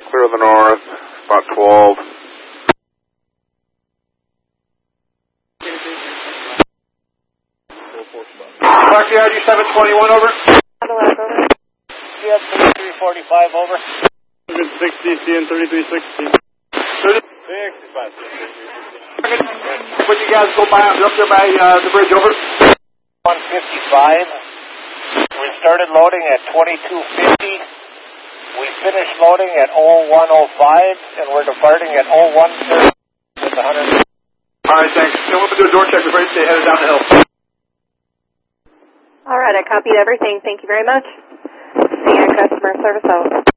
Clear of the north, about 12. Taxi ID 721, over. CN 3345, over. 160, CN 3360. 65. When you guys go by, up there by the bridge, over. 155. We started loading at 2250. We finished loading at 0105, and we're departing at 0130 with 100. All right, thanks. Then we'll do a door check before you stay headed down the hill. All right, I copied everything. Thank you very much. CN Customer Service out.